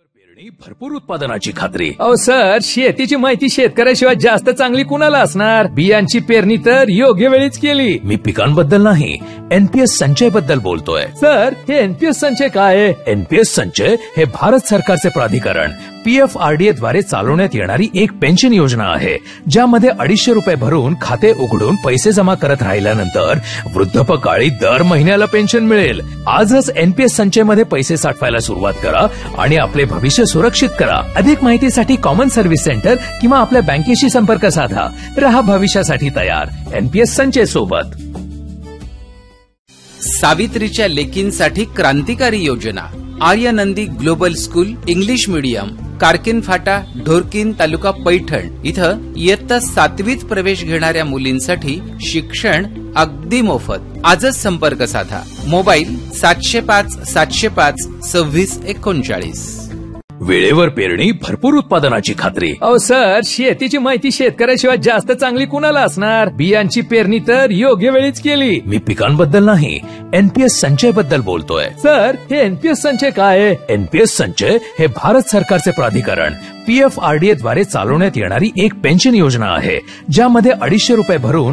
पेरणी भरपूर उत्पादनाची खात्री। अहो सर, शेतीची माहिती शेतकऱ्याशिवाय जास्त चांगली कुणाला असणार? बियांची पेरणी तर योग्य वेळीच केली। मी पिकांबद्दल नाही, एनपीएस संचय बद्दल बोलतोय। सर, हे एनपीएस संचय काय आहे? एनपीएस संचय हे भारत सरकारचे प्राधिकरण पीएफआरडीए द्वारे चालवण्यात येणारी एक पेन्शन योजना आहे, ज्यामध्ये 250 रुपये भरून खाते उघडून पैसे जमा करत राहिल्यानंतर वृद्धापकाळी दर महिन्याला पेन्शन मिळेल। आजच एनपीएस संचय मध्ये पैसे साठवायला सुरुवात करा आणि आपले भविष्य सुरक्षित करा। अधिक माहितीसाठी कॉमन सर्व्हिस सेंटर किंवा आपल्या बँकेशी संपर्क साधा। रहा भविष्यासाठी तयार एनपीएस संचय सोबत। सावित्रीच्या लेकींसाठी क्रांतिकारी योजना आर्यनंदी ग्लोबल स्कूल इंग्लिश मीडियम, कारकिन फाटा, ढोरकीन, तालुका पैठण इथं इयत्ता 7वीत प्रवेश घेणाऱ्या मुलींसाठी शिक्षण अगदी मोफत। आजच संपर्क साधा। मोबाईल 705 705 2639। वेळेवर पेरणी भरपूर उत्पादनाची खात्री। अहो सर, शेतीची माहिती शेतकऱ्याशिवाय जास्त चांगली कुणाला असणार? बियांची पेरणी तर योग्य वेळीच केली। मी पिकांबद्दल नाही, एनपीएस संचय बद्दल बोलतोय। सर, हे एनपीएस संचय काय आहे? एनपीएस संचय हे भारत सरकारचे प्राधिकरण पीएफआरडीए द्वारे चालवण्यात येणारी एक पेन्शन योजना आहे, ज्यामध्ये 250 रुपये भरून